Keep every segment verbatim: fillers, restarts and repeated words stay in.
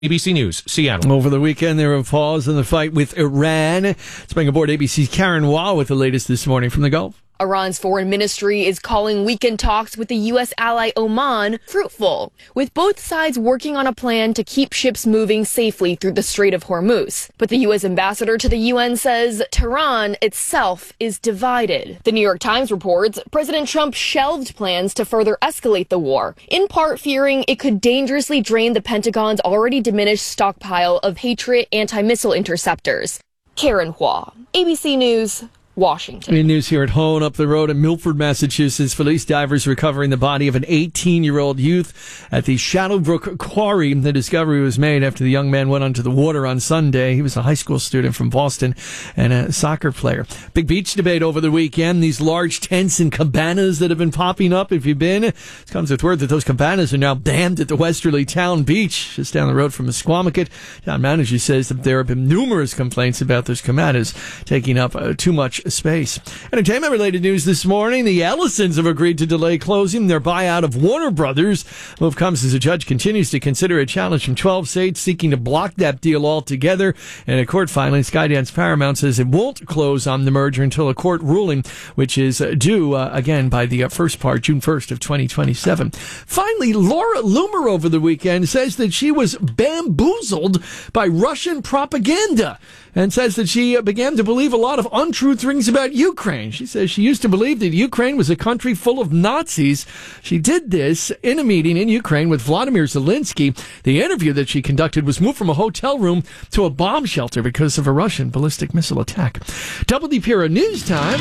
A B C News, Seattle. Over the weekend, there were a pause in the fight with Iran. Let's bring aboard A B C's Karen Waugh with the latest this morning from the Gulf. Iran's foreign ministry is calling weekend talks with the U S ally Oman fruitful, with both sides working on a plan to keep ships moving safely through the Strait of Hormuz. But the U S ambassador to the U N says Tehran itself is divided. The New York Times reports President Trump shelved plans to further escalate the war, in part fearing it could dangerously drain the Pentagon's already diminished stockpile of Patriot anti-missile interceptors. Karen Waugh, A B C News, Washington. In news here at home, up the road in Milford, Massachusetts, police divers recovering the body of an eighteen-year-old youth at the Shadowbrook Quarry. The discovery was made after the young man went onto the water on Sunday. He was a high school student from Boston and a soccer player. Big beach debate over the weekend. These large tents and cabanas that have been popping up. If you've been, it comes with word that those cabanas are now banned at the Westerly Town Beach, just down the road from Esquamicut. Town manager says that there have been numerous complaints about those cabanas taking up uh, too much space. Entertainment-related news this morning. The Ellisons have agreed to delay closing their buyout of Warner Brothers. Move comes as a judge continues to consider a challenge from twelve states seeking to block that deal altogether. In a court filing, Skydance Paramount says it won't close on the merger until a court ruling, which is due, uh, again, by the uh, first part, June first of twenty twenty-seven. Finally, Laura Loomer over the weekend says that she was bamboozled by Russian propaganda and says that she uh, began to believe a lot of untrue things about Ukraine. She says she used to believe that Ukraine was a country full of Nazis. She did this in a meeting in Ukraine with Vladimir Zelensky. The interview that she conducted was moved from a hotel room to a bomb shelter because of a Russian ballistic missile attack. Double D P R O News Time,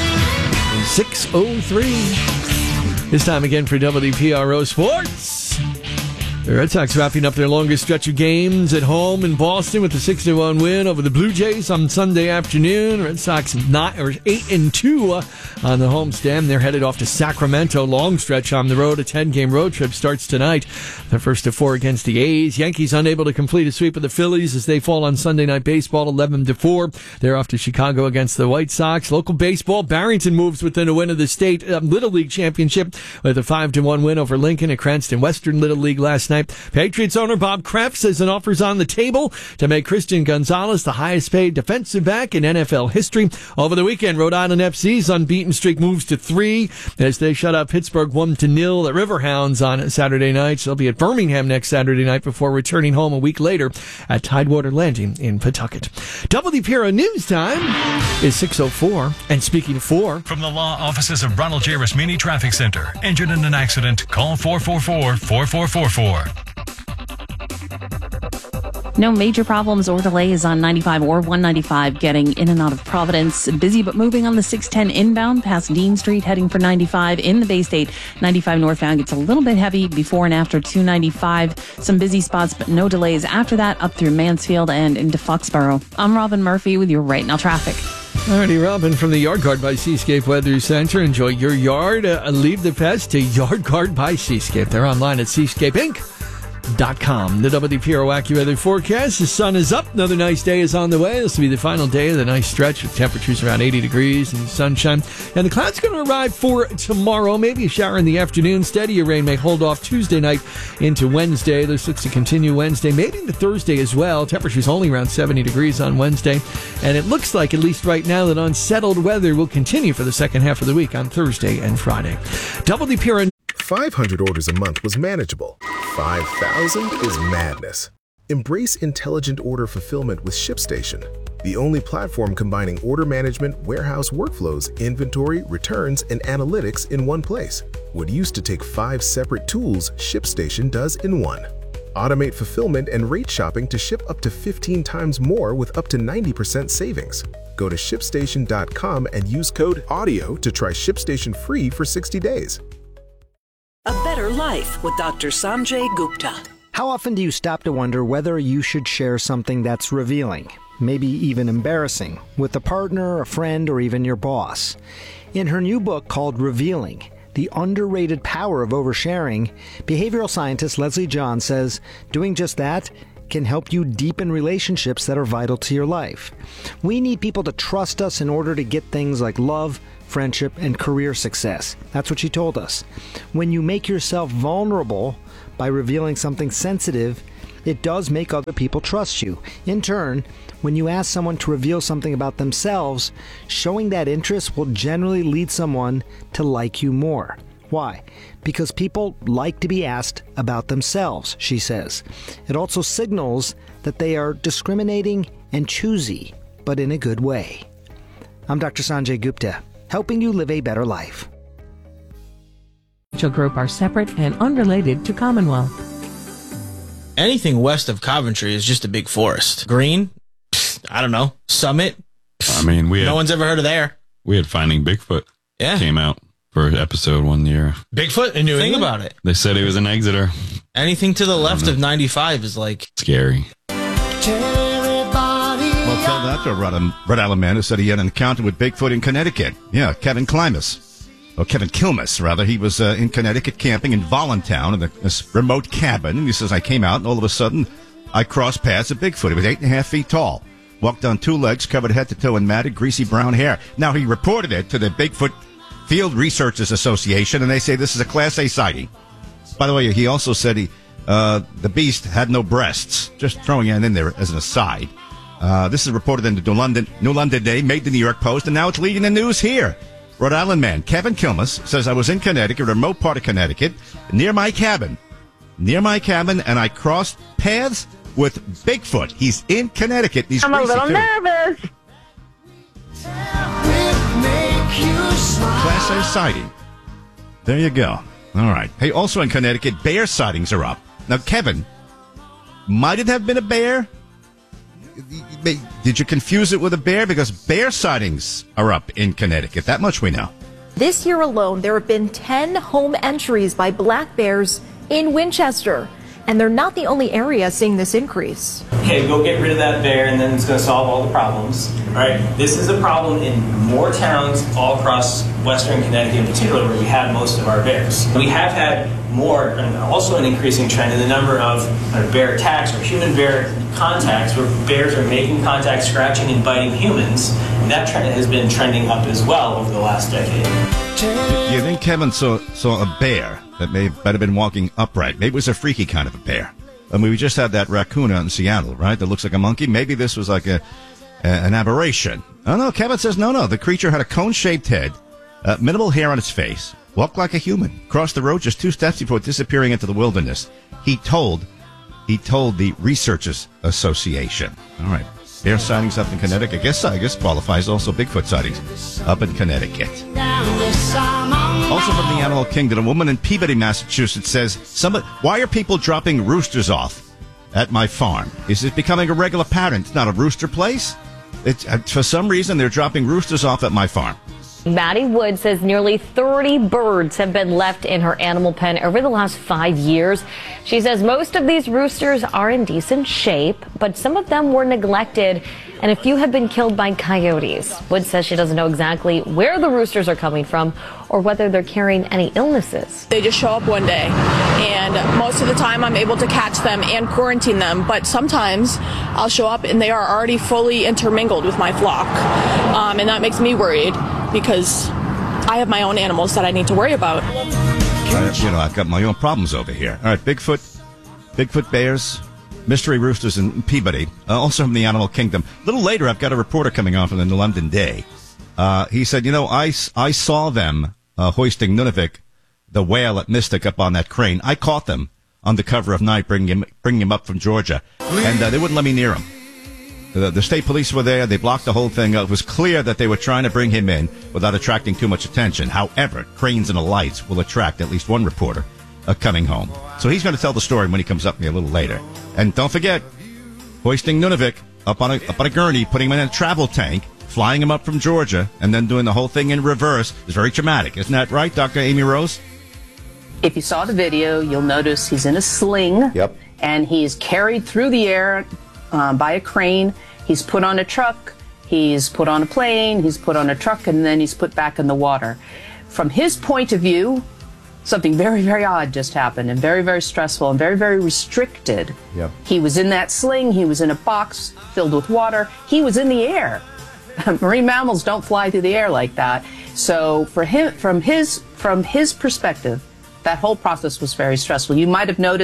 six oh three. This time again for W D P R O Sports. The Red Sox wrapping up their longest stretch of games at home in Boston with a six to one win over the Blue Jays on Sunday afternoon. Red Sox nine, or eight and two on the homestand. They're headed off to Sacramento. Long stretch on the road. A ten-game road trip starts tonight. The first of four against the A's. Yankees unable to complete a sweep of the Phillies as they fall on Sunday Night Baseball eleven to four. They're off to Chicago against the White Sox. Local baseball, Barrington moves within a win of the state um, Little League Championship with a five to one win over Lincoln at Cranston Western Little League last night. Patriots owner Bob Kraft says an offer's on the table to make Christian Gonzalez the highest paid defensive back in N F L history. Over the weekend, Rhode Island F C's unbeaten streak moves to three as they shut out Pittsburgh one to nil at Riverhounds on Saturday night. They'll be at Birmingham next Saturday night before returning home a week later at Tidewater Landing in Pawtucket. W D P R O News Time is six oh four. And speaking of four, from the law offices of Ronald J. Rasmini Traffic Center. Injured in an accident? Call four four four, four four four four. No major problems or delays on ninety-five or one ninety-five getting in and out of Providence. Busy but moving on the six ten inbound past Dean Street heading for ninety-five in the Bay State. ninety-five northbound gets a little bit heavy before and after two ninety-five. Some busy spots but no delays after that up through Mansfield and into Foxborough. I'm Robin Murphy with your Right Now Traffic. Alrighty, Robin from the Yard Guard by Seascape Weather Center. Enjoy your yard. Uh, leave the pest to Yard Guard by Seascape. They're online at seascape inc dot com. The W D P R O AccuWeather forecast. The sun is up. Another nice day is on the way. This will be the final day of the nice stretch with temperatures around eighty degrees and sunshine. And the clouds going to arrive for tomorrow. Maybe a shower in the afternoon. Steadier rain may hold off Tuesday night into Wednesday. This looks to continue Wednesday, maybe into Thursday as well. Temperatures only around seventy degrees on Wednesday. And it looks like, at least right now, that unsettled weather will continue for the second half of the week on Thursday and Friday. W D P R O five hundred orders a month was manageable. five thousand is madness. Embrace intelligent order fulfillment with ShipStation, the only platform combining order management, warehouse workflows, inventory, returns, and analytics in one place. What used to take five separate tools, ShipStation does in one. Automate fulfillment and rate shopping to ship up to fifteen times more with up to ninety percent savings. Go to ship station dot com and use code AUDIO to try ShipStation free for sixty days. A better life with Doctor Sanjay Gupta. How often do you stop to wonder whether you should share something that's revealing, maybe even embarrassing, with a partner, a friend, or even your boss? In her new book called Revealing, The Underrated Power of Oversharing, behavioral scientist Leslie John says doing just that can help you deepen relationships that are vital to your life. We need people to trust us in order to get things like love, friendship, and career success. That's what she told us. When you make yourself vulnerable by revealing something sensitive, it does make other people trust you. In turn, when you ask someone to reveal something about themselves, showing that interest will generally lead someone to like you more. Why? Because people like to be asked about themselves, she says. It also signals that they are discriminating and choosy, but in a good way. I'm Doctor Sanjay Gupta, helping you live a better life. Group are separate and unrelated to Commonwealth. Anything west of Coventry is just a big forest. Green? Pfft, I don't know. Summit? Pfft, I mean, we had, no one's ever heard of there. We had Finding Bigfoot. Yeah. Came out for episode one year. Bigfoot in New Think England? about it. They said he was an Exeter. Anything to the left of ninety-five is like... scary. Well, tell that to a Rhode Rhode Island man who said he had an encounter with Bigfoot in Connecticut. Yeah, Kevin Klimas. Or Kevin Kilmas, rather. He was uh, in Connecticut camping in Voluntown in this remote cabin. And he says, I came out and all of a sudden I crossed paths with Bigfoot. He was eight and a half feet tall. Walked on two legs, covered head to toe in matted, greasy brown hair. Now, he reported it to the Bigfoot Field Researchers Association, and they say this is a Class A sighting. By the way, he also said he uh, the beast had no breasts. Just throwing it in there as an aside. Uh, this is reported in the New London, New London Day, made the New York Post, and now it's leading the news here. Rhode Island man Kevin Kilmas says, I was in Connecticut, a remote part of Connecticut, near my cabin. Near my cabin, and I crossed paths with Bigfoot. He's in Connecticut. He's I'm a little too. nervous. Class A sighting. There you go. All right. Hey, also in Connecticut, bear sightings are up. Now, Kevin, might it have been a bear? Did you confuse it with a bear? Because bear sightings are up in Connecticut. That much we know. This year alone, there have been ten home entries by black bears in Winchester. And they're not the only area seeing this increase. Okay, go get rid of that bear and then it's going to solve all the problems. All right, this is a problem in more towns all across western Connecticut in particular where we have most of our bears. We have had more, and also an increasing trend in the number of uh, bear attacks or human-bear contacts where bears are making contact, scratching and biting humans. And that trend has been trending up as well over the last decade. Do you think Kevin saw, saw a bear that may might have been walking upright? Maybe it was a freaky kind of a bear. I mean, we just had that raccoon out in Seattle, right, that looks like a monkey. Maybe this was like a, a an aberration. Oh, no, Kevin says no, no. The creature had a cone-shaped head, uh, minimal hair on its face, walked like a human, crossed the road just two steps before disappearing into the wilderness. He told, he told the Researchers Association. All right. Bear sightings up in Connecticut. I guess I guess qualifies also Bigfoot sightings up in Connecticut. Also from the animal kingdom, a woman in Peabody, Massachusetts says, "Somebody, why are people dropping roosters off at my farm? Is it becoming a regular pattern? It's not a rooster place. It's, uh, for some reason, they're dropping roosters off at my farm." Maddie Wood says nearly thirty birds have been left in her animal pen over the last five years. She says most of these roosters are in decent shape, but some of them were neglected and a few have been killed by coyotes. Wood says she doesn't know exactly where the roosters are coming from or whether they're carrying any illnesses. They just show up one day, and most of the time I'm able to catch them and quarantine them, but sometimes I'll show up and they are already fully intermingled with my flock, um, and that makes me worried because I have my own animals that I need to worry about. I, you know, I've got my own problems over here. All right, Bigfoot, Bigfoot bears, mystery roosters in Peabody, uh, also from the animal kingdom. A little later, I've got a reporter coming on from the New London Day. Uh, he said, you know, I, I saw them uh, hoisting Nunavik, the whale at Mystic, up on that crane. I caught them on the cover of Night, bringing him, bringing him up from Georgia, and uh, they wouldn't let me near him. The, the state police were there. They blocked the whole thing up. It was clear that they were trying to bring him in without attracting too much attention. However, cranes and the lights will attract at least one reporter uh, coming home. So he's going to tell the story when he comes up to me a little later. And don't forget, hoisting Nunavik up on a, up on a gurney, putting him in a travel tank, flying him up from Georgia, and then doing the whole thing in reverse is very traumatic. Isn't that right, Doctor Amy Rose? If you saw the video, you'll notice he's in a sling. Yep. And he's carried through the air uh, by a crane. He's put on a truck. He's put on a plane. He's put on a truck, and then he's put back in the water. From his point of view, something very, very odd just happened, and very, very stressful, and very, very restricted. Yep. He was in that sling. He was in a box filled with water. He was in the air. Marine mammals don't fly through the air like that. So for him, from his from his perspective, that whole process was very stressful. You might have noticed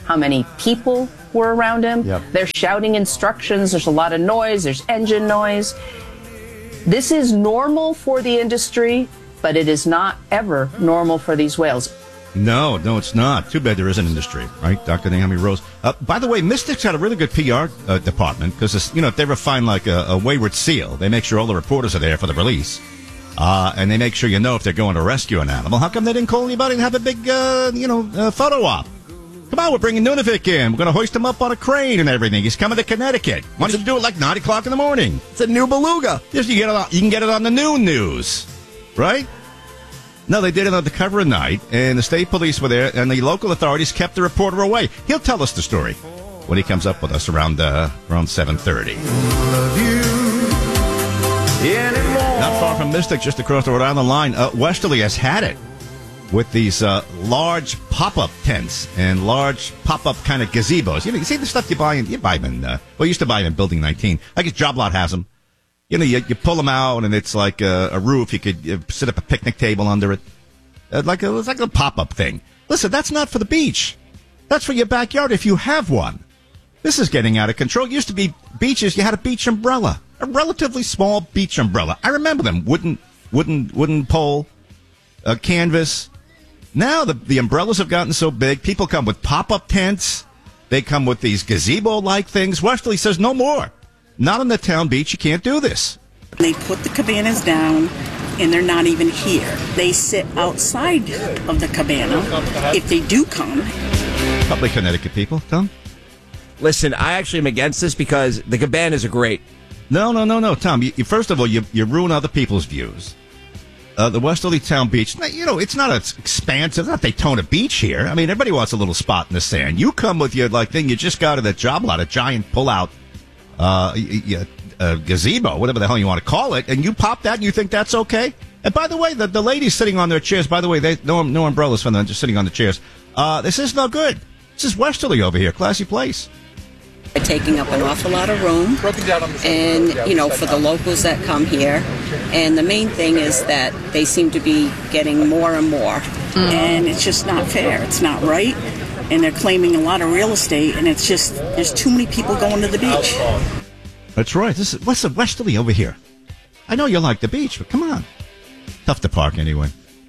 how many people were around him. Yep. They're shouting instructions. There's a lot of noise. There's engine noise. This is normal for the industry, but it is not ever normal for these whales. No, no, it's not. Too bad there is an industry, right, Doctor Naomi Rose? Uh, by the way, Mystics had a really good P R uh, department because, you know, if they ever find like a, a wayward seal, they make sure all the reporters are there for the release. Uh, and they make sure you know if they're going to rescue an animal. How come they didn't call anybody and have a big, uh, you know, uh, photo op? Come on, we're bringing Nunavik in. We're going to hoist him up on a crane and everything. He's coming to Connecticut. Why don't you do it like nine o'clock in the morning? It's a new beluga. Yes, you, get it on, you can get it on the noon news, right? No, they did it on the cover of Night, and the state police were there, and the local authorities kept the reporter away. He'll tell us the story when he comes up with us around uh, around seven thirty. Not far from Mystic, just across the Rhode Island line, uh, Westerly has had it with these uh, large pop-up tents and large pop-up kind of gazebos. You know, you see the stuff you buy in, you buy them in, uh, well, you used to buy them in Building nineteen. I guess Job Lot has them. You know, you, you pull them out, and it's like a, a roof. You could uh, set up a picnic table under it. Uh, like a, it's like a pop-up thing. Listen, that's not for the beach. That's for your backyard if you have one. This is getting out of control. It used to be beaches. You had a beach umbrella, a relatively small beach umbrella. I remember them. Wooden, wooden, wooden pole, uh, canvas. Now the, the umbrellas have gotten so big, people come with pop-up tents. They come with these gazebo-like things. Westerly says no more. Not on the town beach. You can't do this. They put the cabanas down, and they're not even here. They sit outside of the cabana if they do come. Probably Connecticut people, Tom? Listen, I actually am against this because the cabanas are great. No, no, no, no, Tom. You, you, first of all, you, you ruin other people's views. Uh, the Westerly Town Beach, you know, it's not as expansive. It's not Daytona Beach here. I mean, everybody wants a little spot in the sand. You come with your like thing you just got at the Job Lot, a giant pull-out uh, uh, gazebo, whatever the hell you want to call it, and you pop that and you think that's okay? And by the way, the, the ladies sitting on their chairs, by the way, they no, no umbrellas for them, just sitting on the chairs. Uh, this is no good. This is Westerly over here, classy place. They're taking up an awful lot of room, and, you know, for the locals that come here. And the main thing is that they seem to be getting more and more. Mm. And it's just not fair. It's not right. And they're claiming a lot of real estate, and it's just, there's too many people going to the beach. That's right. This is, what's the Westerly over here? I know you like the beach, but come on. Tough to park anyway.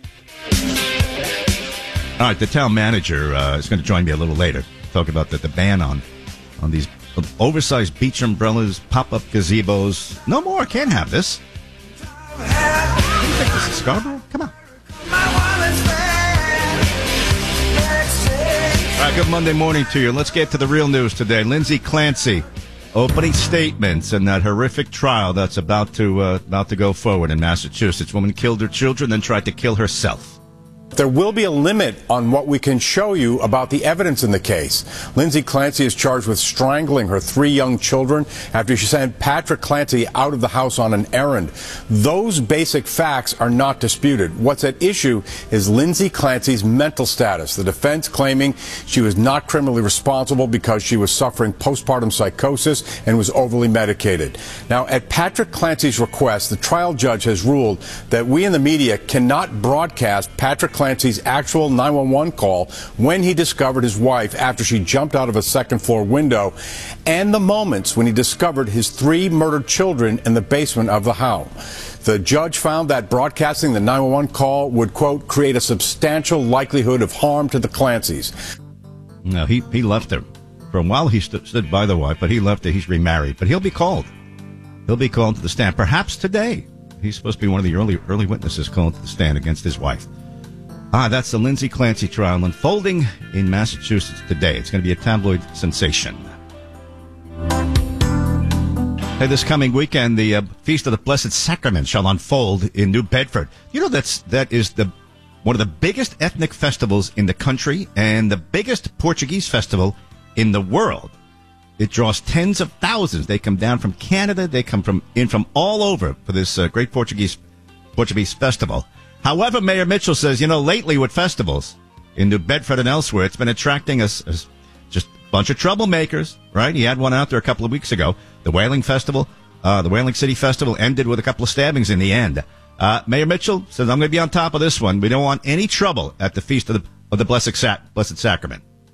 All right, the town manager uh, is going to join me a little later. Talk about the, the ban on on these oversized beach umbrellas, pop-up gazebos. No more. Can't have this. What do you think this is, Scarborough? Come on. All right, good Monday morning to you. Let's get to the real news today. Lindsay Clancy, opening statements in that horrific trial that's about to uh, about to go forward in Massachusetts. Woman killed her children, then tried to kill herself. There will be a limit on what we can show you about the evidence in the case. Lindsay Clancy is charged with strangling her three young children after she sent Patrick Clancy out of the house on an errand. Those basic facts are not disputed. What's at issue is Lindsay Clancy's mental status. The defense claiming she was not criminally responsible because she was suffering postpartum psychosis and was overly medicated. Now, at Patrick Clancy's request, the trial judge has ruled that we in the media cannot broadcast Patrick Clancy Clancy's actual nine one one call when he discovered his wife after she jumped out of a second floor window, and the moments when he discovered his three murdered children in the basement of the house. The judge found that broadcasting the nine one one call would, quote, create a substantial likelihood of harm to the Clancys. No, he, he left her. For a while he st- stood by the wife, but he left her. He's remarried. But he'll be called. He'll be called to the stand. Perhaps today. He's supposed to be one of the early early witnesses called to the stand against his wife. Ah, that's the Lindsay Clancy trial unfolding in Massachusetts today. It's going to be a tabloid sensation. Hey, this coming weekend, the uh, Feast of the Blessed Sacrament shall unfold in New Bedford. You know, that's that is the one of the biggest ethnic festivals in the country and the biggest Portuguese festival in the world. It draws tens of thousands. They come down from Canada. They come from in from all over for this uh, great Portuguese Portuguese festival. However, Mayor Mitchell says, you know, lately with festivals in New Bedford and elsewhere, it's been attracting us just a bunch of troublemakers, right? He had one out there a couple of weeks ago. The Whaling Festival, uh, the Whaling City Festival ended with a couple of stabbings in the end. Uh, Mayor Mitchell says, I'm going to be on top of this one. We don't want any trouble at the Feast of the, of the Blessed, Sac- Blessed Sacrament.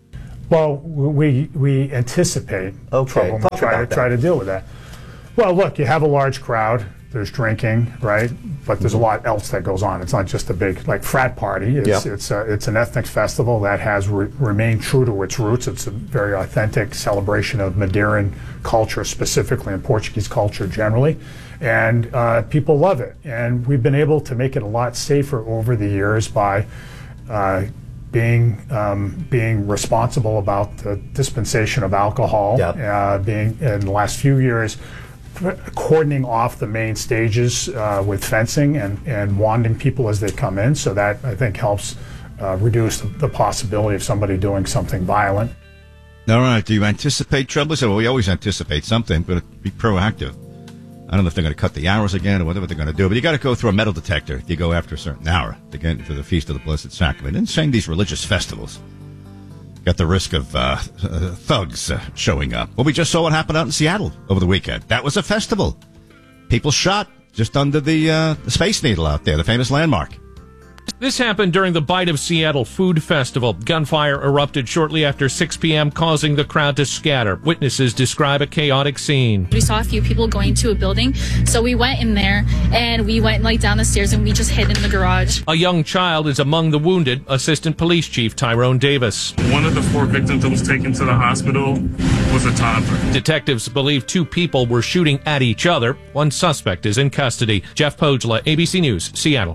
Well, we we anticipate okay. trouble and Talk try about to that. try to deal with that. Well, look, you have a large crowd. There's drinking, right? But there's a lot else that goes on. It's not just a big like frat party. It's Yep. it's a, it's an ethnic festival that has re- remained true to its roots. It's a very authentic celebration of Madeiran culture, specifically, and Portuguese culture generally, and uh, people love it. And we've been able to make it a lot safer over the years by uh, being um, being responsible about the dispensation of alcohol. Yep. Uh, being in the last few years. Cordoning off the main stages uh, with fencing and, and wanding people as they come in, so that I think helps uh, reduce the, the possibility of somebody doing something violent. All right. Do you anticipate trouble? So well, we always anticipate something, but be proactive. I don't know if they're going to cut the hours again or whatever they're going to do, but you got to go through a metal detector. You go after a certain hour to get into the Feast of the Blessed Sacrament. And same these religious festivals. Got the risk of uh, uh, thugs uh, showing up. Well, we just saw what happened out in Seattle over the weekend. That was a festival. People shot just under the, uh, the Space Needle out there, the famous landmark. This happened during the Bite of Seattle Food Festival. Gunfire erupted shortly after six p.m., causing the crowd to scatter. Witnesses describe a chaotic scene. We saw a few people going to a building, so we went in there, and we went like down the stairs, and we just hid in the garage. A young child is among the wounded, Assistant Police Chief Tyrone Davis. One of the four victims that was taken to the hospital was a toddler. Detectives believe two people were shooting at each other. One suspect is in custody. Jeff Pogela, A B C News, Seattle.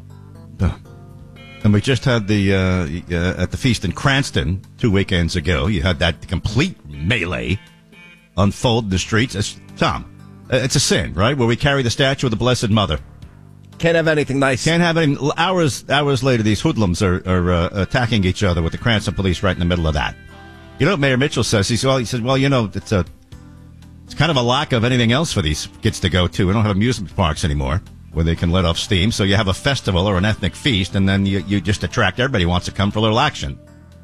And we just had the, uh, uh, at the feast in Cranston two weekends ago, you had that complete melee unfold in the streets. It's, Tom, it's a sin, right? Where we carry the statue of the Blessed Mother. Can't have anything nice. Can't have any. Hours, hours later, these hoodlums are, are uh, attacking each other with the Cranston police right in the middle of that. You know what Mayor Mitchell says? He said, well, he said, well, you know, it's a, it's kind of a lack of anything else for these kids to go to. We don't have amusement parks anymore where they can let off steam. So you have a festival or an ethnic feast, and then you, you just attract everybody who wants to come for a little action.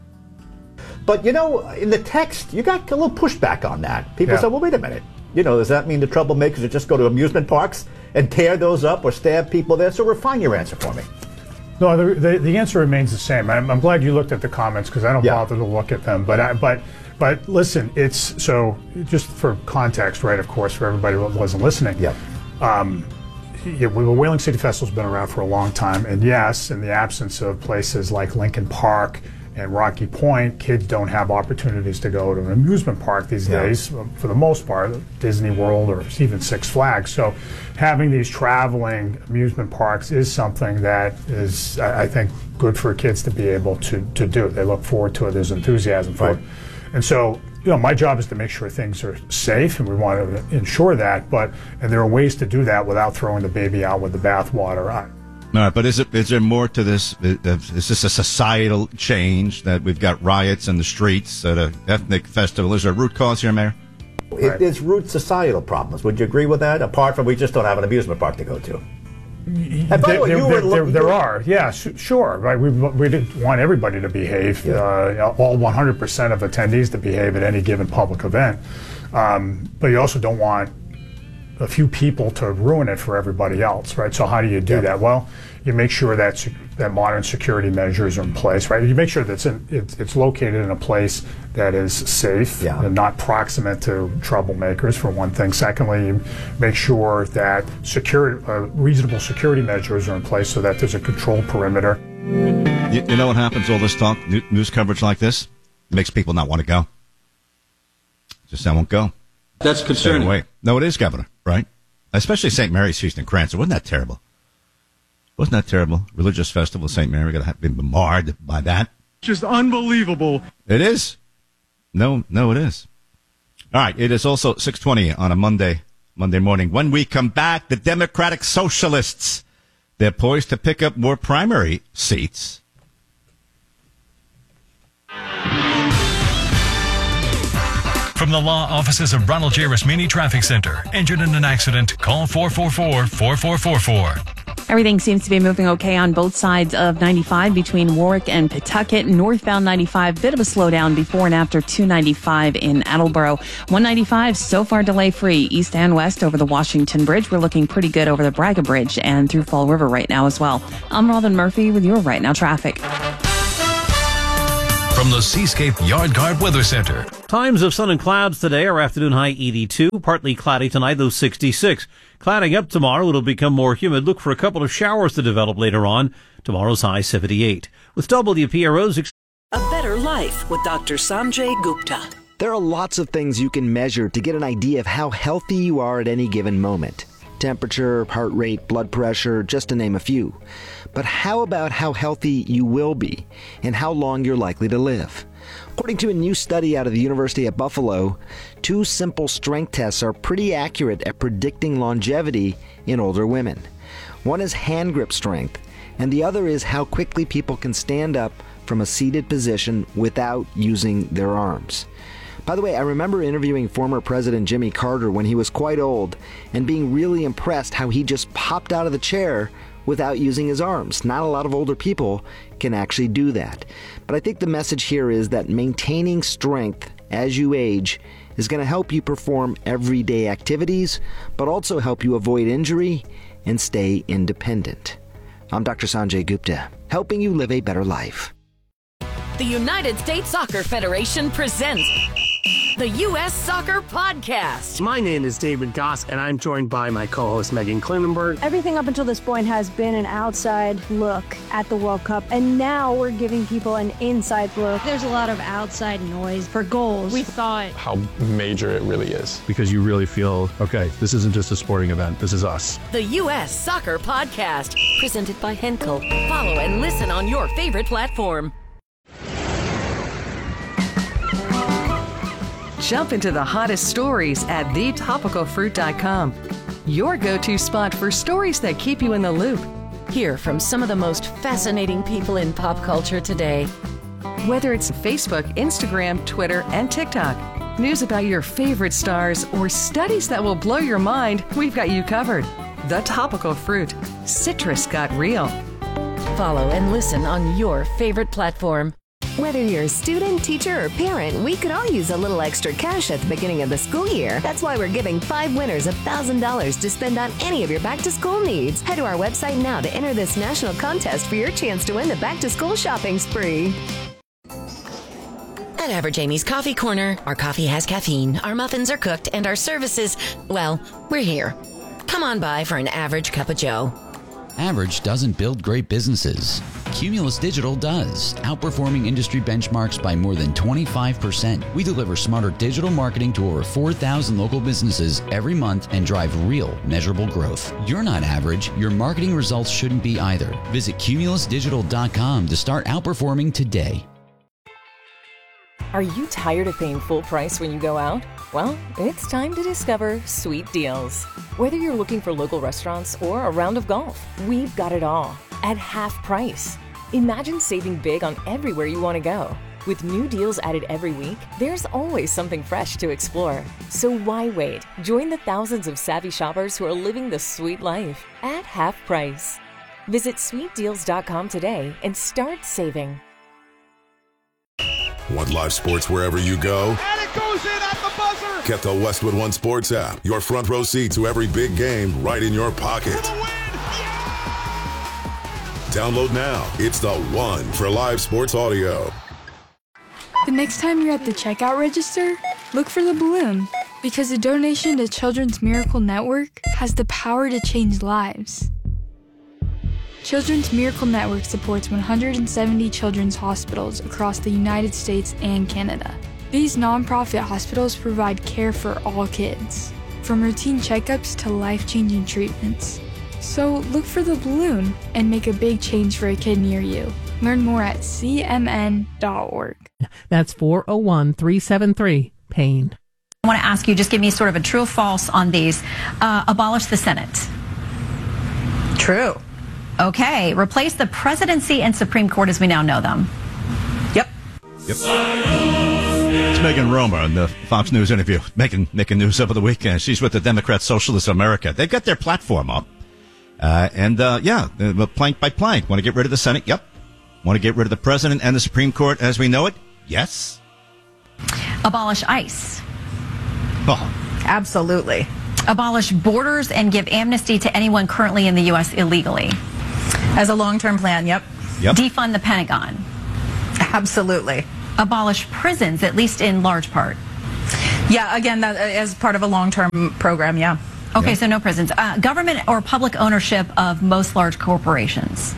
But, you know, in the text, you got a little pushback on that. People Yeah. said, well, wait a minute. You know, does that mean the troublemakers would just go to amusement parks and tear those up or stab people there? So refine your answer for me. No, the, the, the answer remains the same. I'm, I'm glad you looked at the comments because I don't Yeah. bother to look at them. But I, but but listen, it's so just for context, right? Of course, for everybody who wasn't listening. Yeah. Um, yeah, well, the Whaling City Festival's been around for a long time, and yes, in the absence of places like Lincoln Park and Rocky Point, kids don't have opportunities to go to an amusement park these Yeah. days, for the most part, Disney World or even Six Flags. So having these traveling amusement parks is something that is, I I think, good for kids to be able to, to do. They look forward to it. There's enthusiasm for Right. it. And so, you know, my job is to make sure things are safe, and we want to ensure that, but and there are ways to do that without throwing the baby out with the bathwater. I, All right, but is it is there more to this? Is this a societal change that we've got riots in the streets at an ethnic festival? Is there a root cause here, Mayor? It is root societal problems. Would you agree with that? Apart from we just don't have an amusement park to go to. And by there, the way, there, you there, were there, looking- there are, yeah, sh- sure. Right, we we didn't want everybody to behave, uh, all one hundred percent of attendees to behave at any given public event. Um, but you also don't want a few people to ruin it for everybody else, right? So how do you do Yeah. that? Well, you make sure that sec- that modern security measures are in place, right? You make sure that it's, in, it's, it's located in a place that is safe Yeah. and not proximate to troublemakers, for one thing. Secondly, you make sure that security, uh, reasonable security measures are in place so that there's a controlled perimeter. You, you know what happens? All this talk, new- news coverage like this, it makes people not want to go. Just I won't go. That's concerning. Wait, no, it is, Governor, right? Especially Saint Mary's Feast in Cranston. Wasn't that terrible? Wasn't that terrible? Religious festival of Saint Mary got to have been marred by that. Just unbelievable. It is. No, no, it is. All right, it is also six twenty on a Monday, Monday morning. When we come back, the Democratic Socialists, they're poised to pick up more primary seats. From the law offices of Ronald J. Rasmini Traffic Center. Injured in an accident? Call four four four, four four four four. Everything seems to be moving okay on both sides of ninety-five between Warwick and Pawtucket. Northbound ninety-five, bit of a slowdown before and after two ninety-five in Attleboro. one ninety-five so far delay free east and west over the Washington Bridge. We're looking pretty good over the Braga Bridge and through Fall River right now as well. I'm Robin Murphy with your Right Now traffic. from the Seascape Yard Guard Weather Center. Times of sun and clouds today. Our afternoon high eighty-two. Partly cloudy tonight, though sixty-six. Clouding up tomorrow. It'll become more humid. Look for a couple of showers to develop later on. Tomorrow's high seventy-eight. With W P R O's... A Better Life with Doctor Sanjay Gupta. There are lots of things you can measure to get an idea of how healthy you are at any given moment. Temperature, heart rate, blood pressure, just to name a few. But how about how healthy you will be and how long you're likely to live? According to a new study out of the University at Buffalo, two simple strength tests are pretty accurate at predicting longevity in older women. One is hand grip strength, and the other is how quickly people can stand up from a seated position without using their arms. By the way, I remember interviewing former President Jimmy Carter when he was quite old and being really impressed how he just popped out of the chair without using his arms. Not a lot of older people can actually do that. But I think the message here is that maintaining strength as you age is going to help you perform everyday activities, but also help you avoid injury and stay independent. I'm Doctor Sanjay Gupta, helping you live a better life. The United States Soccer Federation presents the U S Soccer Podcast. My name is David Goss, and I'm joined by my co-host Megan Klinenberg. Everything up until this point has been an outside look at the World Cup, and now we're giving people an inside look. There's a lot of outside noise for goals. We thought how major it really is. Because you really feel, okay, this isn't just a sporting event, this is us. The U S Soccer Podcast, presented by Henkel. Follow and listen on your favorite platform. Jump into the hottest stories at the topical fruit dot com. Your go-to spot for stories that keep you in the loop. Hear from some of the most fascinating people in pop culture today. Whether it's Facebook, Instagram, Twitter, and TikTok, news about your favorite stars, or studies that will blow your mind, we've got you covered. The Topical Fruit. Citrus got real. Follow and listen on your favorite platform. Whether you're a student, teacher, or parent, we could all use a little extra cash at the beginning of the school year. That's why we're giving five winners one thousand dollars to spend on any of your back-to-school needs. Head to our website now to enter this national contest for your chance to win the back-to-school shopping spree. At Average Amy's Coffee Corner, our coffee has caffeine, our muffins are cooked, and our services, well, we're here. Come on by for an average cup of joe. Average doesn't build great businesses. Cumulus Digital does, outperforming industry benchmarks by more than twenty-five percent. We deliver smarter digital marketing to over four thousand local businesses every month and drive real, measurable growth. You're not average. Your marketing results shouldn't be either. Visit cumulus digital dot com to start outperforming today. Are you tired of paying full price when you go out? Well, it's time to discover Sweet Deals. Whether you're looking for local restaurants or a round of golf, we've got it all at half price. Imagine saving big on everywhere you want to go. With new deals added every week, there's always something fresh to explore. So why wait? Join the thousands of savvy shoppers who are living the sweet life at half price. Visit sweet deals dot com today and start saving. Want live sports wherever you go? And it goes in at the buzzer! Get the Westwood One Sports app. Your front row seat to every big game right in your pocket. Yeah! Download now. It's the one for live sports audio. The next time you're at the checkout register, look for the balloon. Because a donation to Children's Miracle Network has the power to change lives. Children's Miracle Network supports one hundred seventy children's hospitals across the United States and Canada. These nonprofit hospitals provide care for all kids, from routine checkups to life-changing treatments. So look for the balloon and make a big change for a kid near you. Learn more at c m n dot org. That's four oh one, three seven three, PAIN. I want to ask you, just give me sort of a true or false on these. Uh, abolish the Senate. True. Okay. Replace the presidency and Supreme Court as we now know them. Yep. Yep. It's Megan Romer in the Fox News interview, making, making news over the weekend. She's with the Democrat Socialists of America. They've got their platform up. Uh, and, uh, yeah, uh, plank by plank. Want to get rid of the Senate? Yep. Want to get rid of the president and the Supreme Court as we know it? Yes. Abolish ICE. Oh. Absolutely. Abolish borders and give amnesty to anyone currently in the U S illegally. As a long-term plan, yep. Yep. Defund the Pentagon. Absolutely. abolish prisons, at least in large part. Yeah, again, that as part of a long-term program, yeah. Okay, yeah. so no prisons. Uh, government or public ownership of most large corporations.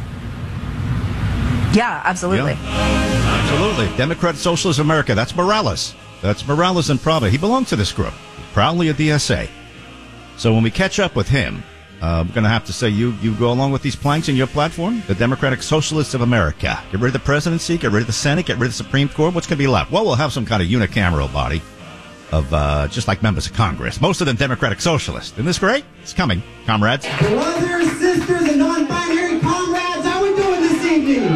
Yeah, absolutely. Yeah. Absolutely. Democrat Socialist America. That's Morales. That's Morales and Prava. He belonged to this group. Proudly a D S A. So when we catch up with him, uh, we're going to have to say, you, you go along with these planks in your platform? The Democratic Socialists of America. Get rid of the presidency, get rid of the Senate, get rid of the Supreme Court. What's going to be left? Well, we'll have some kind of unicameral body of uh, just like members of Congress. Most of them Democratic Socialists. Isn't this great? It's coming, comrades. Brothers, sisters, and non-binary comrades, how we doing this evening?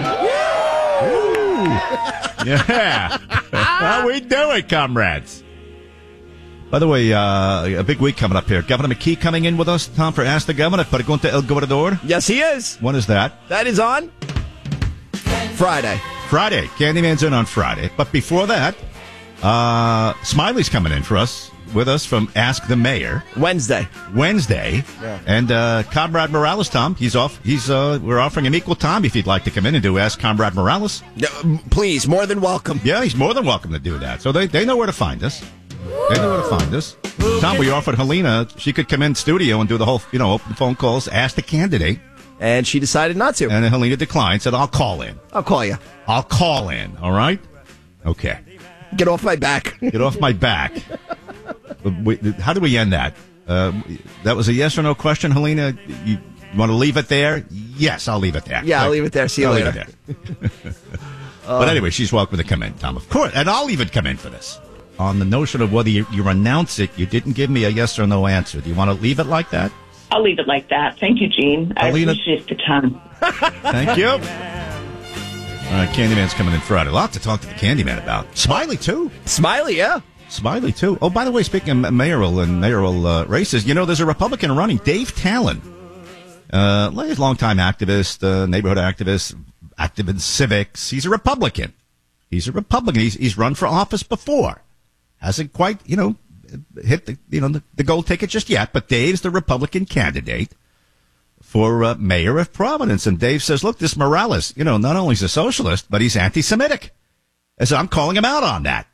Yeah. How we doing, comrades? By the way, uh, a big week coming up here. Governor McKee coming in with us, Tom, for Ask the Governor. Pregunta el Gobernador. Yes, he is. When is that? That is on Friday. Friday. Candyman's in on Friday. But before that, uh, Smiley's coming in for us, with us from Ask the Mayor. Wednesday. Wednesday. Yeah. And uh, Comrade Morales, Tom, he's off. He's uh, we're offering him equal time if he'd like to come in and do Ask Comrade Morales. No, please, more than welcome. Yeah, he's more than welcome to do that. So they, they know where to find us. They know where to find us. Tom, we offered Helena, she could come in studio and do the whole, you know, open phone calls, ask the candidate. And she decided not to. And then Helena declined, said, I'll call in. I'll call you. I'll call in, all right? Okay. Get off my back. Get off my back. How do we end that? Uh, that was a yes or no question, Helena. You want to leave it there? Yes, I'll leave it there. Yeah, I'll leave it there. See you I'll later. Leave it there. But anyway, she's welcome to come in, Tom. Of course. And I'll even come in for this. On the notion of whether you, you announce it, you didn't give me a yes or no answer. Do you want to leave it like that? I'll leave it like that. Thank you, Gene. I Alina, appreciate the time. Thank you. All right, Candyman's coming in Friday. A lot to talk to the Candyman about. Smiley, too. Smiley, yeah. Smiley, too. Oh, by the way, speaking of mayoral and mayoral uh, races, you know, there's a Republican running, Dave Talon. Uh, longtime activist, uh, neighborhood activist, active in civics. He's a Republican. He's a Republican. He's, he's run for office before. Hasn't quite, you know, hit the, you know, the, the gold ticket just yet, but Dave's the Republican candidate for uh, mayor of Providence. And Dave says, look, this Morales, you know, not only is a socialist, but he's anti-Semitic. And so I'm calling him out on that.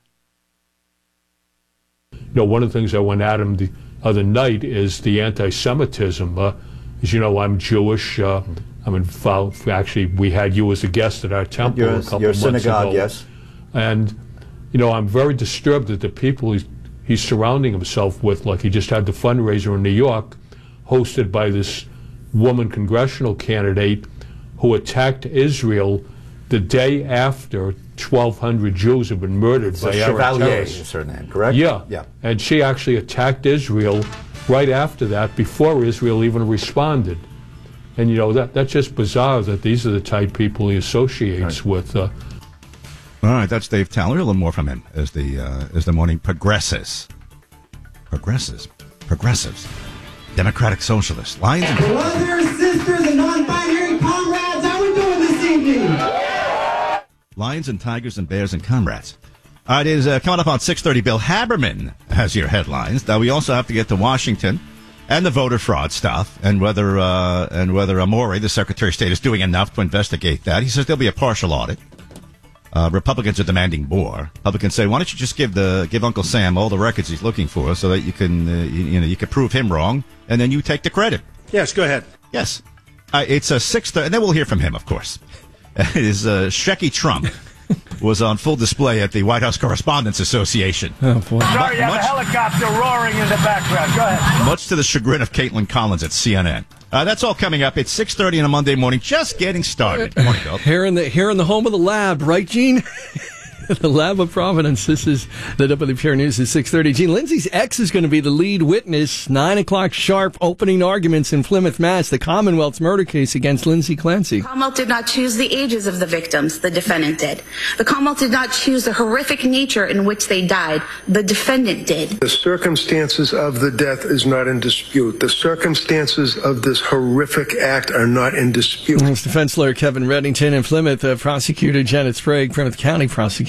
You know, one of the things I went at him the other night is the anti-Semitism. Uh, as you know, I'm Jewish. Uh, I'm involved. Actually, we had you as a guest at our temple You're, a couple your months synagogue, ago. yes. And, you know, I'm very disturbed that the people he's, he's surrounding himself with, like he just had the fundraiser in New York, hosted by this woman congressional candidate who attacked Israel the day after twelve hundred Jews have been murdered so by Arab Chevalier terrorists. is her name, correct? Yeah. Yeah. And she actually attacked Israel right after that, before Israel even responded. And, you know, that that's just bizarre that these are the type of people he associates right. with. Uh, All right, that's Dave Talon. A little more from him as the uh, as the morning progresses. Progresses. Progressives. Democratic Socialists. Lions and... Brothers, sisters, and non-binary comrades, how we doing this evening? Lions and Tigers and Bears and Comrades. All right, it is uh, coming up on six thirty. Bill Haberman has your headlines. Now, we also have to get to Washington and the voter fraud stuff, and whether uh, and whether Amore, the Secretary of State, is doing enough to investigate that. He says there'll be a partial audit. Uh, Republicans are demanding more. Republicans say, "Why don't you just give the give Uncle Sam all the records he's looking for, so that you can uh, you, you know you can prove him wrong, and then you take the credit." Yes, go ahead. Yes, uh, it's a six, and then we'll hear from him, of course. Is uh, Shecky Trump was on full display at the White House Correspondents Association. Oh, boy. Sorry, you have a helicopter roaring in the background. Go ahead. Much to the chagrin of Caitlin Collins at C N N. Uh, that's all coming up. It's six thirty on a Monday morning, just getting started. Good morning, Bill. Here in the here in the home of the lab, right, Gene? The Lab of Providence. This is the W P R News at six thirty. Gene, Lindsay's ex is going to be the lead witness. Nine o'clock sharp, opening arguments in Plymouth, Mass. The Commonwealth's murder case against Lindsay Clancy. The Commonwealth did not choose the ages of the victims. The defendant did. The Commonwealth did not choose the horrific nature in which they died. The defendant did. The circumstances of the death is not in dispute. The circumstances of this horrific act are not in dispute. That's defense lawyer Kevin Reddington in Plymouth. Uh, prosecutor Janet Sprague, Plymouth County prosecutor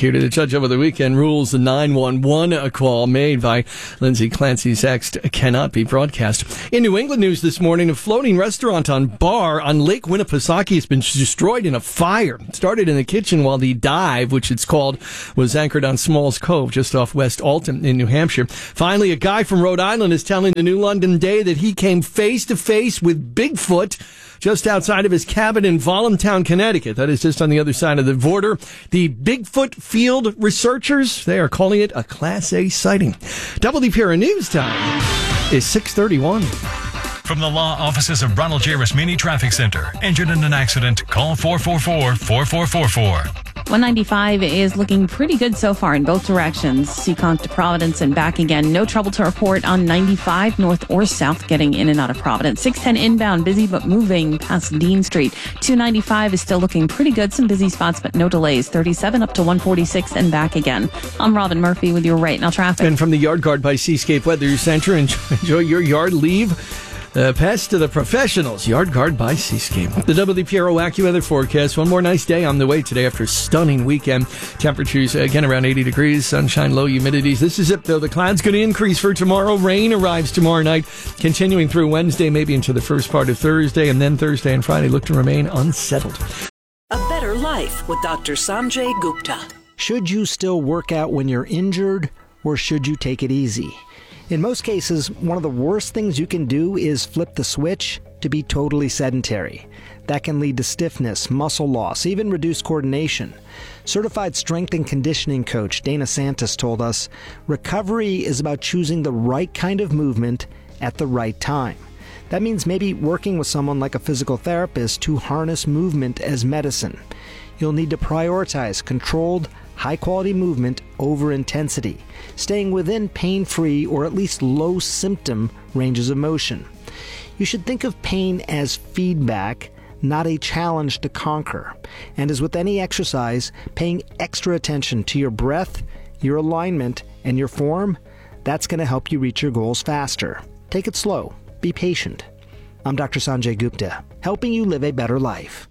prosecutor. The judge over the weekend rules the nine one one call made by Lindsay Clancy's ex cannot be broadcast. In New England news this morning, a floating restaurant on bar on Lake Winnipesaukee has been destroyed in a fire. It started in the kitchen while the dive, which it's called, was anchored on Smalls Cove, just off West Alton in New Hampshire. Finally, a guy from Rhode Island is telling the New London Day that he came face to face with Bigfoot just outside of his cabin in Voluntown, Connecticut. That is just on the other side of the border. The Bigfoot field researchers, they are calling it a Class A sighting. Double D P R News time is six thirty-one. From the law offices of Ronald J. Rasmini Traffic Center. Injured in an accident? Call four four four, four four four four. one ninety-five is looking pretty good so far in both directions. Seekonk to Providence and back again. No trouble to report on ninety-five north or south getting in and out of Providence. six ten inbound, busy but moving past Dean Street. two ninety-five is still looking pretty good. Some busy spots but no delays. thirty-seven up to one forty-six and back again. I'm Robin Murphy with your Right Now traffic. And from the Yard Guard by Seascape Weather Center, enjoy your yard leave. Uh, pass to the professionals. Yard Guard by Seascape. The W D P R AccuWeather forecast. One more nice day on the way today after a stunning weekend. Temperatures, again, around eighty degrees. Sunshine, low humidities. This is it, though. The clouds going to increase for tomorrow. Rain arrives tomorrow night, continuing through Wednesday, maybe into the first part of Thursday. And then Thursday and Friday look to remain unsettled. A better life with Doctor Sanjay Gupta. Should you still work out when you're injured, or should you take it easy? In most cases, one of the worst things you can do is flip the switch to be totally sedentary. That can lead to stiffness, muscle loss, even reduced coordination. Certified strength and conditioning coach Dana Santos told us, recovery is about choosing the right kind of movement at the right time. That means maybe working with someone like a physical therapist to harness movement as medicine. You'll need to prioritize controlled, high-quality movement over intensity, staying within pain-free or at least low-symptom ranges of motion. You should think of pain as feedback, not a challenge to conquer. And as with any exercise, paying extra attention to your breath, your alignment, and your form, that's going to help you reach your goals faster. Take it slow. Be patient. I'm Doctor Sanjay Gupta, helping you live a better life.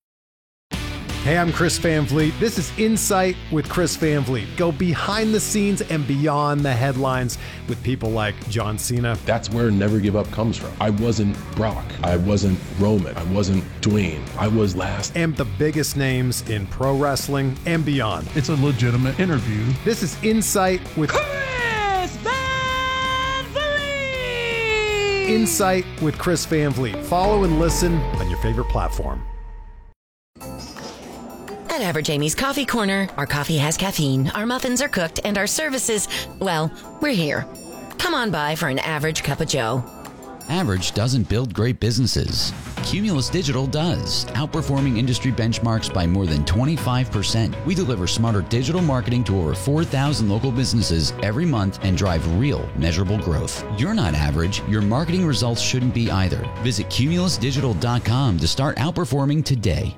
Hey, I'm Chris Van Vliet. This is Insight with Chris Van Vliet. Go behind the scenes and beyond the headlines with people like John Cena. That's where Never Give Up comes from. I wasn't Brock. I wasn't Roman. I wasn't Dwayne. I was last. And the biggest names in pro wrestling and beyond. It's a legitimate interview. This is Insight with Chris Van Vliet! Insight with Chris Van Vliet. Follow and listen on your favorite platform. At Average Amy's Coffee Corner, our coffee has caffeine, our muffins are cooked, and our services, well, we're here. Come on by for an average cup of joe. Average doesn't build great businesses. Cumulus Digital does, outperforming industry benchmarks by more than twenty-five percent. We deliver smarter digital marketing to over four thousand local businesses every month and drive real, measurable growth. You're not average. Your marketing results shouldn't be either. Visit cumulus digital dot com to start outperforming today.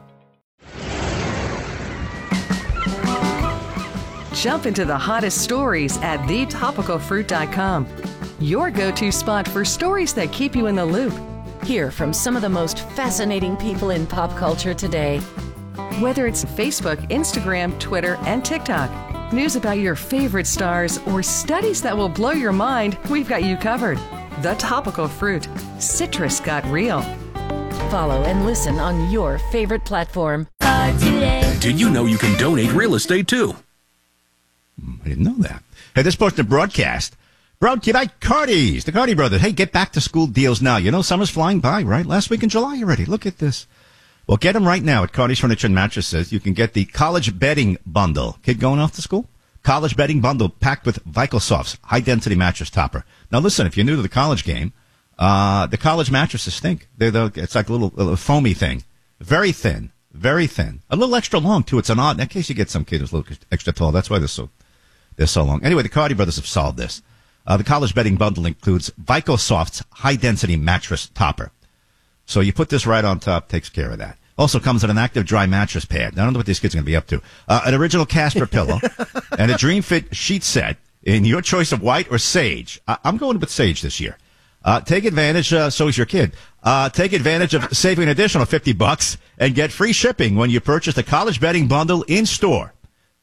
Jump into the hottest stories at the topical fruit dot com. Your go-to spot for stories that keep you in the loop. Hear from some of the most fascinating people in pop culture today. Whether it's Facebook, Instagram, Twitter, and TikTok, news about your favorite stars, or studies that will blow your mind, we've got you covered. The Topical Fruit. Citrus got real. Follow and listen on your favorite platform. Did you know you can donate real estate too? I didn't know that. Hey, this portion of broadcast brought to you by Cardi's, the Cardi brothers. Hey, get back to school deals now. You know, summer's flying by, right? Last week in July already. Look at this. Well, get them right now at Cardi's Furniture and Mattresses. You can get the college bedding bundle. Kid going off to school? College bedding bundle packed with VitalSoft's high-density mattress topper. Now, listen, if you're new to the college game, uh, the college mattresses stink. They're the, it's like a little, little foamy thing. Very thin. Very thin. A little extra long, too. It's an odd, in case you get some kid who's a little extra tall. That's why they're so... They're so long. Anyway, the Cardi brothers have solved this. Uh, the college bedding bundle includes VitalSoft's high-density mattress topper. So you put this right on top, takes care of that. Also comes with an active dry mattress pad. Now, I don't know what these kids are going to be up to. Uh, an original Casper pillow and a Dream Fit sheet set in your choice of white or sage. I- I'm going with sage this year. Uh, take advantage, uh, so is your kid. Uh, take advantage of saving an additional fifty bucks and get free shipping when you purchase the college bedding bundle in store.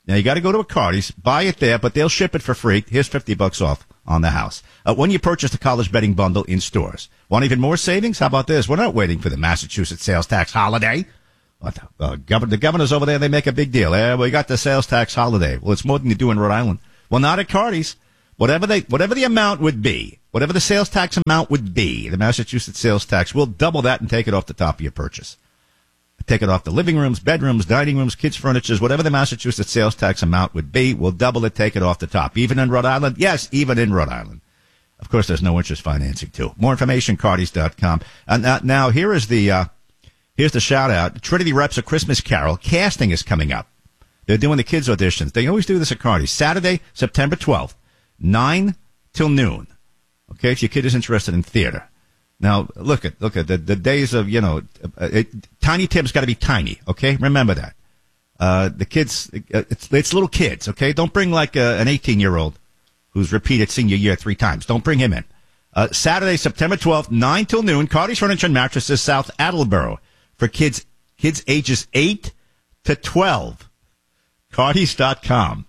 Now, you got to go to a Cardi's, buy it there, but they'll ship it for free. Here's fifty bucks off on the house. Uh, when you purchase the college betting bundle in stores. Want even more savings? How about this? We're not waiting for the Massachusetts sales tax holiday. What the, uh, governor, the governors over there, they make a big deal. Eh, we got the sales tax holiday. Well, it's more than you do in Rhode Island. Well, not at Cardi's. Whatever they, whatever the amount would be, whatever the sales tax amount would be, the Massachusetts sales tax, we'll double that and take it off the top of your purchase. Take it off the living rooms, bedrooms, dining rooms, kids' furniture, whatever the Massachusetts sales tax amount would be, we'll double it, take it off the top. Even in Rhode Island? Yes, even in Rhode Island. Of course, there's no interest financing, too. More information, Cardis dot com. And uh, now, here is the, uh, here's the shout-out. Trinity Reps A Christmas Carol. Casting is coming up. They're doing the kids' auditions. They always do this at Cardis. Saturday, September twelfth, nine till noon. Okay, if your kid is interested in theater. Now, look at look at the, the days of, you know, it, Tiny Tim's got to be tiny, okay? Remember that. Uh, the kids, it's, it's little kids, okay? Don't bring like a, an eighteen-year-old who's repeated senior year three times. Don't bring him in. Uh, Saturday, September twelfth, nine till noon, Cardi's Furniture and Mattresses, South Attleboro, for kids kids ages eight to twelve. Cardis dot com.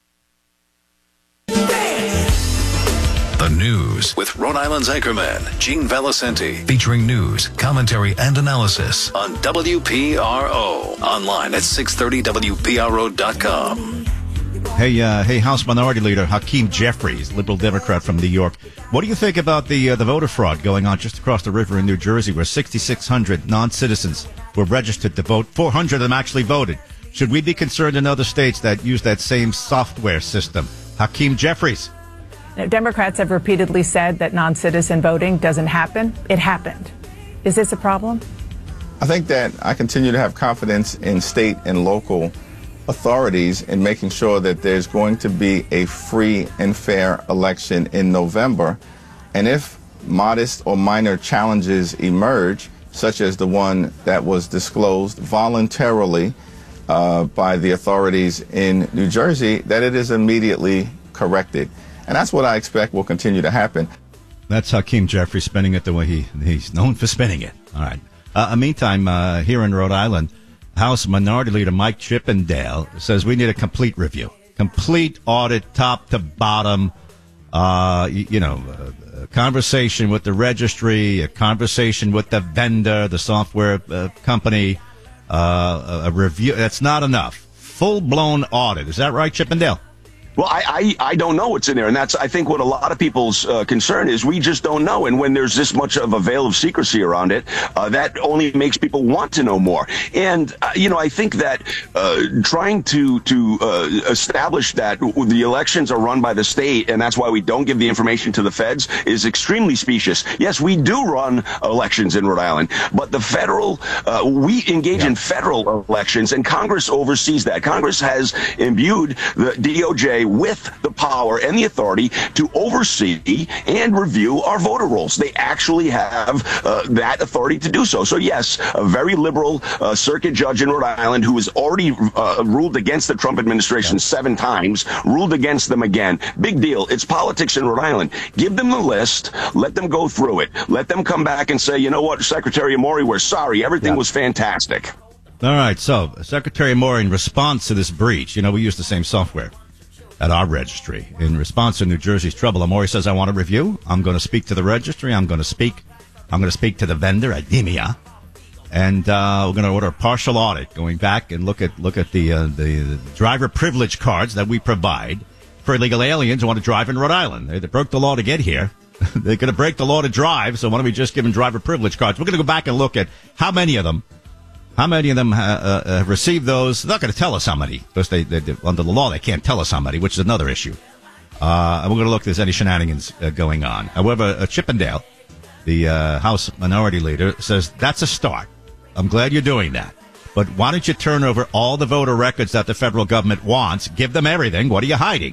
The news with Rhode Island's anchorman, Gene Valicenti, featuring news, commentary, and analysis on W P R O. Online at six thirty W P R O dot com. Hey, uh, hey, House Minority Leader Hakeem Jeffries, liberal Democrat from New York. What do you think about the uh, the voter fraud going on just across the river in New Jersey, where sixty-six hundred non-citizens were registered to vote? four hundred of them actually voted. Should we be concerned in other states that use that same software system? Hakeem Jeffries. Now, Democrats have repeatedly said that non-citizen voting doesn't happen. It happened. Is this a problem? I think that I continue to have confidence in state and local authorities in making sure that there's going to be a free and fair election in November. And if modest or minor challenges emerge, such as the one that was disclosed voluntarily uh, by the authorities in New Jersey, that it is immediately corrected. And that's what I expect will continue to happen. That's Hakeem Jeffries spinning it the way he, he's known for spinning it. All right. Uh, in the meantime, uh, here in Rhode Island, House Minority Leader Mike Chippendale says we need a complete review. Complete audit, top to bottom, uh, you, you know, a, a conversation with the registry, a conversation with the vendor, the software uh, company, uh, a, a review. That's not enough. Full-blown audit. Is that right, Chippendale? Well, I, I, I don't know what's in there, and that's, I think, what a lot of people's uh, concern is. We just don't know, and when there's this much of a veil of secrecy around it, uh, that only makes people want to know more. And, uh, you know, I think that uh, trying to, to uh, establish that the elections are run by the state, and that's why we don't give the information to the feds, is extremely specious. Yes, we do run elections in Rhode Island, but the federal, uh, we engage yeah. in federal elections, and Congress oversees that. Congress has imbued the D O J with the power and the authority to oversee and review our voter rolls. They actually have uh, that authority to do so. So yes, a very liberal uh, circuit judge in Rhode Island who has already uh, ruled against the Trump administration yeah. seven times, ruled against them again. Big deal. It's politics in Rhode Island. Give them the list. Let them go through it. Let them come back and say, you know what, Secretary Amori, we're sorry. Everything yeah. was fantastic. All right. So Secretary Amori, in response to this breach, you know, we use the same software at our registry. In response to New Jersey's trouble, Amori says, I want a review. I'm going to speak to the registry. I'm going to speak I'm going to speak to the vendor, Idemia, and uh, we're going to order a partial audit, going back and look at look at the, uh, the, the driver privilege cards that we provide for illegal aliens who want to drive in Rhode Island. They, they broke the law to get here. They're going to break the law to drive, so why don't we just give them driver privilege cards? We're going to go back and look at how many of them How many of them have uh, uh, received those? They're not going to tell us how many, because they, they, they, under the law, they can't tell us how many, which is another issue. Uh, and we're going to look if there's any shenanigans uh, going on. However, uh, Chippendale, the uh, House Minority Leader, says that's a start. I'm glad you're doing that. But why don't you turn over all the voter records that the federal government wants? Give them everything. What are you hiding?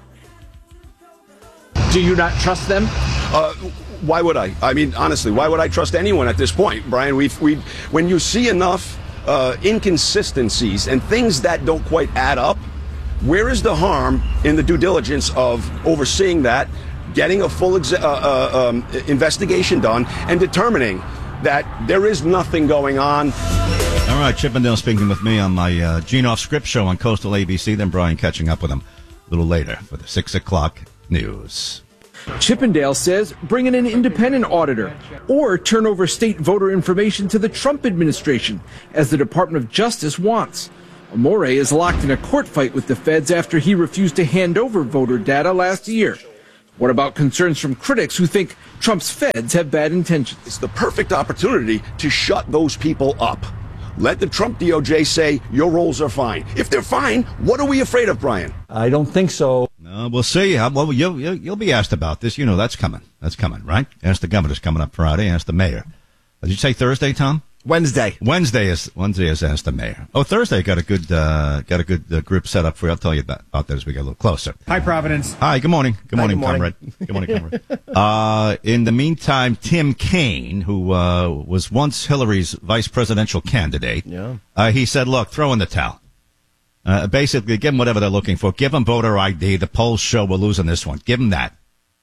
Do you not trust them? Uh, why would I? I mean, honestly, why would I trust anyone at this point, Brian? We've, we, when you see enough uh, inconsistencies and things that don't quite add up, where is the harm in the due diligence of overseeing that, getting a full exa- uh, uh, um, investigation done, and determining that there is nothing going on? All right, Chippendale speaking with me on my uh, Gene Off Script show on Coastal A B C. Then Brian catching up with him a little later for the six o'clock news. Chippendale says bring in an independent auditor or turn over state voter information to the Trump administration, as the Department of Justice wants. Amore is locked in a court fight with the feds after he refused to hand over voter data last year. What about concerns from critics who think Trump's feds have bad intentions? It's the perfect opportunity to shut those people up. Let the Trump D O J say your roles are fine. If they're fine, what are we afraid of, Brian? I don't think so. Uh, we'll see. Uh, well, you'll, you'll, you'll be asked about this. You know that's coming. That's coming, right? Ask the governor's coming up Friday. Ask the mayor. Did you say Thursday, Tom? Wednesday. Wednesday is Wednesday is ask the mayor. Oh, Thursday got a good uh, got a good uh, group set up for you. I'll tell you about, about that as we get a little closer. Hi, Providence. Hi. Good morning. Good morning, Hi, good morning. comrade. Good morning, comrade. uh, in the meantime, Tim Kaine, who uh, was once Hillary's vice presidential candidate, yeah, uh, he said, "Look, throw in the towel. Uh, basically, give them whatever they're looking for. Give them voter I D. The polls show we're losing this one. Give them that."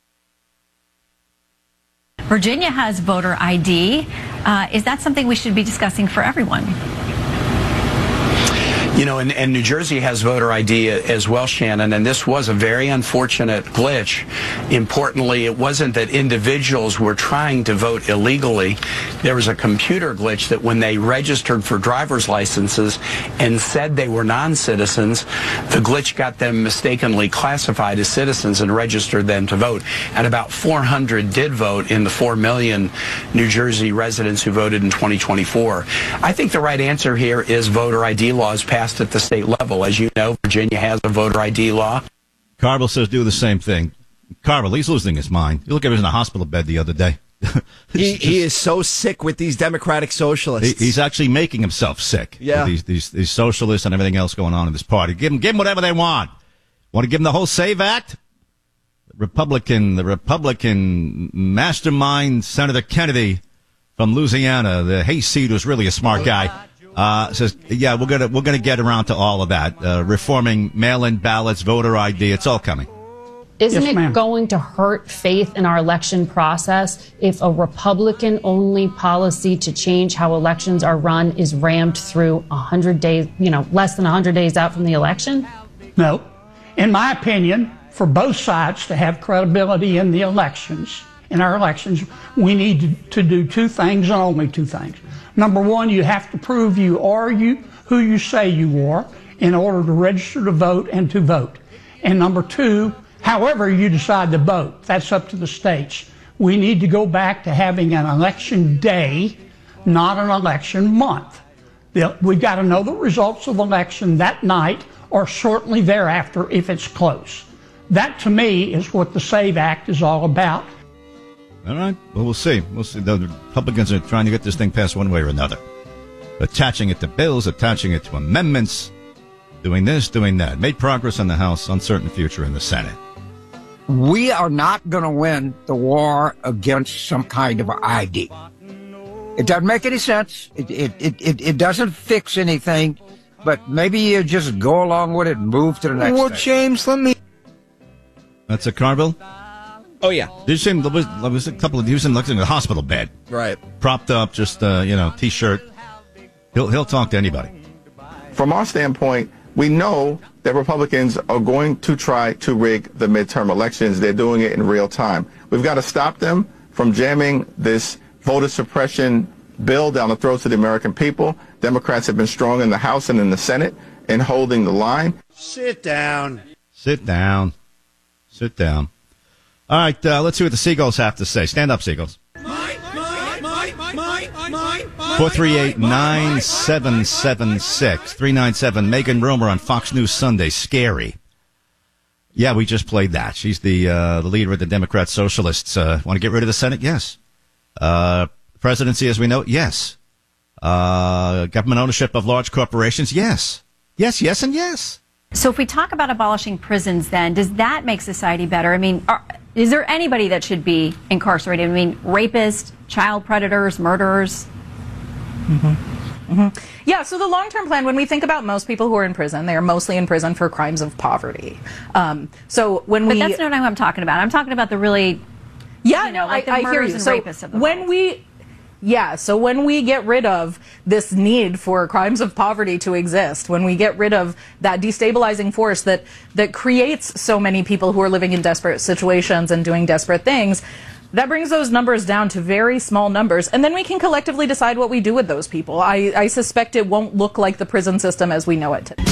Virginia has voter I D. Uh, is that something we should be discussing for everyone? You know, and, and New Jersey has voter I D as well, Shannon, and this was a very unfortunate glitch. Importantly, it wasn't that individuals were trying to vote illegally. There was a computer glitch that when they registered for driver's licenses and said they were non-citizens, the glitch got them mistakenly classified as citizens and registered them to vote. And about four hundred did vote in the four million New Jersey residents who voted in twenty twenty-four. I think the right answer here is voter I D laws passed at the state level. As you know, Virginia has a voter I D law. Carville says do the same thing. Carville, he's losing his mind. You look at him in a hospital bed the other day. he, just, he is so sick with these Democratic socialists. He, he's actually making himself sick. Yeah. With these, these, these socialists and everything else going on in this party. Give them, give them whatever they want. Want to give them the whole SAVE Act? Republican, the Republican mastermind, Senator Kennedy from Louisiana, the hayseed who's really a smart guy. Uh, says, yeah, we're gonna we're gonna get around to all of that, uh, reforming mail-in ballots, voter I D. It's all coming. Isn't Yes, it ma'am. going to hurt faith in our election process if a Republican-only policy to change how elections are run is rammed through a hundred days, you know, less than a hundred days out from the election? No. In my opinion, for both sides to have credibility in the elections, in our elections, we need to, to do two things and only two things. Number one, you have to prove you are you who you say you are in order to register to vote and to vote. And number two, however you decide to vote, that's up to the states. We need to go back to having an election day, not an election month. The- We've got to know the results of the election that night or shortly thereafter if it's close. That, to me, is what the SAVE Act is all about. All right. Well, we'll see. We'll see. The Republicans are trying to get this thing passed one way or another. Attaching it to bills, attaching it to amendments, doing this, doing that. Made progress in the House, uncertain future in the Senate. We are not going to win the war against some kind of I D. It doesn't make any sense. It, it, it, it, it doesn't fix anything, but maybe you just go along with it and move to the next Well, thing. James, let me... That's a Carville? Oh, yeah. Did you see him? There was, there was a couple of, he was in, in a hospital bed. Right. Propped up, just, uh, you know, T-shirt. He'll, he'll talk to anybody. From our standpoint, we know that Republicans are going to try to rig the midterm elections. They're doing it in real time. We've got to stop them from jamming this voter suppression bill down the throats of the American people. Democrats have been strong in the House and in the Senate in holding the line. Sit down. Sit down. Sit down. All right, uh, let's see what the Seagulls have to say. Stand up, Seagulls. four three eight, nine seven seven six. three nine seven. Megan Romer on Fox News Sunday. Scary. Yeah, we just played that. She's the uh, the leader of the Democrat Socialists. Uh, want to get rid of the Senate? Yes. Uh, presidency, as we know? Yes. Uh, government ownership of large corporations? Yes. Yes, yes, and yes. So if we talk about abolishing prisons, then, does that make society better? I mean, are, is there anybody that should be incarcerated? I mean, rapists, child predators, murderers? Mm-hmm. Mm-hmm. Yeah, so the long-term plan, when we think about most people who are in prison, they are mostly in prison for crimes of poverty. Um, so when but we... that's not what I'm talking about. I'm talking about the really, yeah, you know, no, like I, the I hear murderers you. and So rapists of the when world. we... Yeah, so when we get rid of this need for crimes of poverty to exist, when we get rid of that destabilizing force that, that creates so many people who are living in desperate situations and doing desperate things, that brings those numbers down to very small numbers, and then we can collectively decide what we do with those people. I, I suspect it won't look like the prison system as we know it today.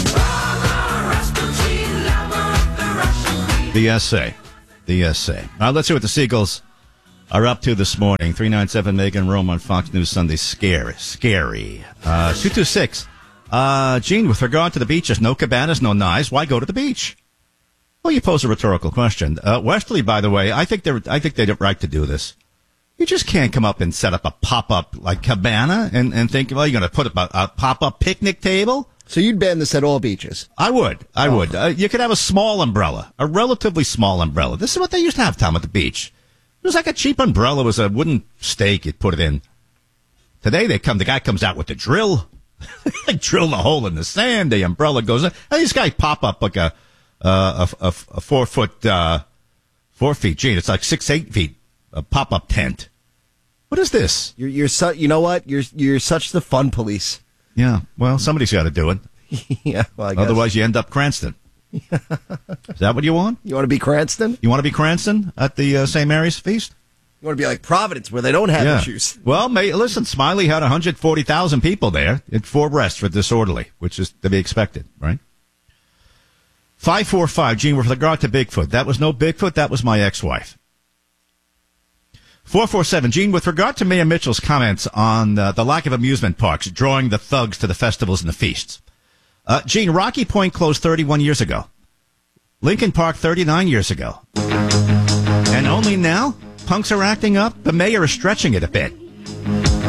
The essay. The essay. Now let's see what the Seagulls are up to this morning. three ninety-seven Megan Rome on Fox News Sunday. Scary. Scary. Uh, two two six. Uh, Gene, with regard to the beaches, no cabanas, no knives. Why go to the beach? Well, you pose a rhetorical question. Uh, Westerly, by the way, I think they're, I think they have right to do this. You just can't come up and set up a pop-up, like, cabana and, and think, well, you're going to put up a, a pop-up picnic table? So you'd ban this at all beaches? I would. I oh. would. Uh, you could have a small umbrella, a relatively small umbrella. This is what they used to have, Tom, at the beach. It was like a cheap umbrella. It was a wooden stake. You'd put it in. Today, they come. The guy comes out with the drill. They drill the hole in the sand. The umbrella goes in. And these guys pop up like a uh, a, a, a four foot, uh, four feet. Gee, it's like six, eight feet. A pop up tent. What is this? You're you're su- You know what? You're you're such the fun police. Yeah. Well, somebody's got to do it. yeah. Well, I guess. Otherwise, you end up Cranston. Is that what you want? You want to be Cranston? You want to be Cranston at the uh, Saint Mary's feast? You want to be like Providence, where they don't have yeah. issues. Well, may, listen, Smiley had one hundred forty thousand people there at four arrests for disorderly, which is to be expected, right? five four five, Gene, with regard to Bigfoot. That was no Bigfoot, that was my ex-wife. four four seven, Gene, with regard to Mayor Mitchell's comments on uh, the lack of amusement parks, drawing the thugs to the festivals and the feasts. Uh, Gene, Rocky Point closed thirty-one years ago. Lincoln Park thirty-nine years ago. And only now, punks are acting up? The mayor is stretching it a bit.